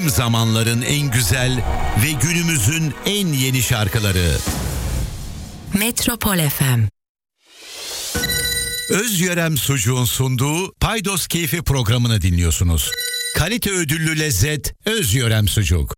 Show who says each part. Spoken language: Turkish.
Speaker 1: Tüm zamanların en güzel ve günümüzün en yeni şarkıları.
Speaker 2: Metropol FM.
Speaker 1: Özyörem Sucuğun sunduğu Paydos Keyfi programını dinliyorsunuz. Kalite ödüllü lezzet Özyörem Sucuk.